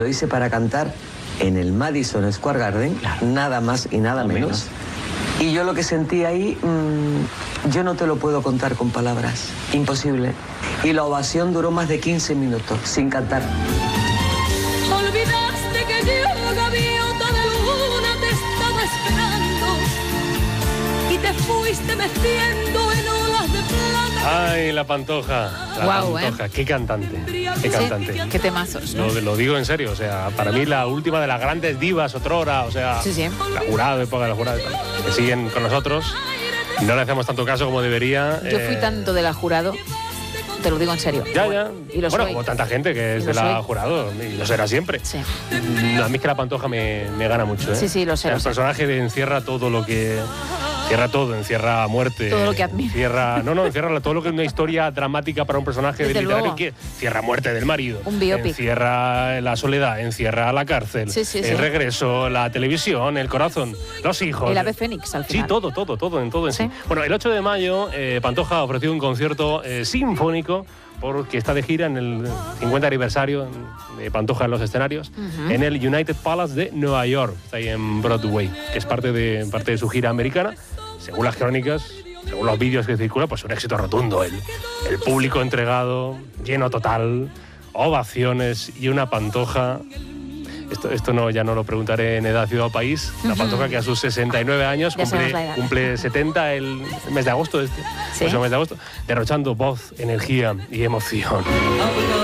Lo hice para cantar en el Madison Square Garden, nada más y nada menos. Y yo lo que sentí ahí, yo no te lo puedo contar con palabras, imposible. Y la ovación duró más de 15 minutos, sin cantar. Olvidaste que yo, gaviota de luna, te estaba esperando y te fuiste metiendo en olas de plata. Ay, la Pantoja. Guau, Pantoja. Qué cantante. Qué cantante. Sí, qué temazos, ¿no? Lo digo en serio, o sea, para mí la última de las grandes divas otrora, o sea, Sí, sí. la Jurado, época de la Jurado, que siguen con nosotros. No le hacemos tanto caso como debería. Yo fui tanto de la Jurado, te lo digo en serio. Ya. Y lo Bueno, soy. como tanta gente que es Y de lo la soy. Jurado, y lo será siempre. Sí. A mí es que la Pantoja me gana mucho, ¿eh? Sí, lo sé, El lo sé. personaje encierra todo lo que... Encierra todo, encierra muerte. Todo lo que admiro. Encierra todo lo que es una historia dramática para un personaje Desde literario. luego. Que encierra muerte del marido. Un biopic. Encierra la soledad, encierra la cárcel. Sí, sí, el sí. regreso, la televisión, el corazón, los hijos. El ave fénix, al final. Sí, todo en sí. Sí. Bueno, el 8 de mayo Pantoja ha ofrecido un concierto sinfónico porque está de gira en el 50 aniversario de Pantoja en los escenarios, en el United Palace de Nueva York, está ahí en Broadway, que es parte de su gira americana. Según las crónicas, según los vídeos que circulan, pues un éxito rotundo. El público entregado, lleno total, ovaciones y una Pantoja. Esto no, ya no lo preguntaré en Edad Ciudad o País. La Pantoja que a sus 69 años Ya sabemos la edad. cumple 70 el mes de agosto, Sí. próximo mes de agosto, derrochando voz, energía y emoción.